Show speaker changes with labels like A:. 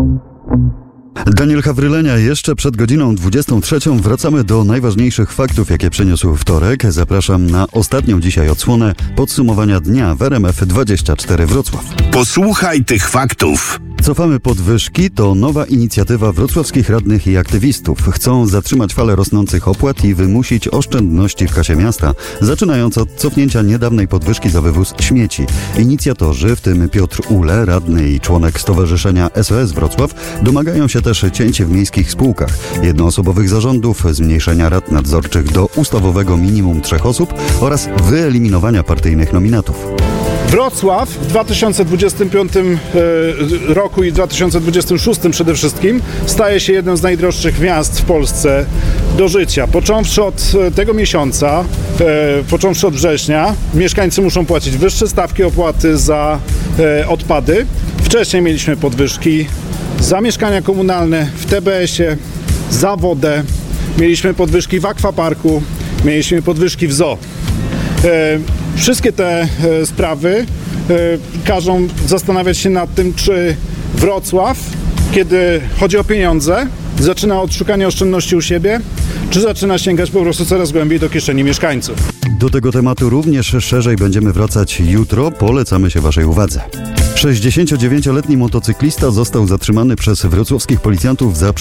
A: Daniel Hawrylenia, jeszcze przed godziną 23 wracamy do najważniejszych faktów, jakie przyniósł wtorek. Zapraszam na ostatnią dzisiaj odsłonę podsumowania dnia w RMF24 Wrocław.
B: Posłuchaj tych faktów.
A: Cofamy podwyżki to nowa inicjatywa wrocławskich radnych i aktywistów. Chcą zatrzymać falę rosnących opłat i wymusić oszczędności w kasie miasta, zaczynając od cofnięcia niedawnej podwyżki za wywóz śmieci. Inicjatorzy, w tym Piotr Ule, radny i członek Stowarzyszenia SOS Wrocław, domagają się też cięć w miejskich spółkach, jednoosobowych zarządów, zmniejszenia rad nadzorczych do ustawowego minimum 3 osób oraz wyeliminowania partyjnych nominatów.
C: Wrocław w 2025 roku i 2026 przede wszystkim staje się jednym z najdroższych miast w Polsce do życia. Począwszy od tego miesiąca, począwszy od września, mieszkańcy muszą płacić wyższe stawki opłaty za odpady. Wcześniej mieliśmy podwyżki za mieszkania komunalne w TBS-ie, za wodę, mieliśmy podwyżki w akwaparku, mieliśmy podwyżki w zoo. Wszystkie te sprawy każą zastanawiać się nad tym, czy Wrocław, kiedy chodzi o pieniądze, zaczyna od szukania oszczędności u siebie, czy zaczyna sięgać po prostu coraz głębiej do kieszeni mieszkańców.
A: Do tego tematu również szerzej będziemy wracać jutro. Polecamy się Waszej uwadze. 69-letni motocyklista został zatrzymany przez wrocławskich policjantów za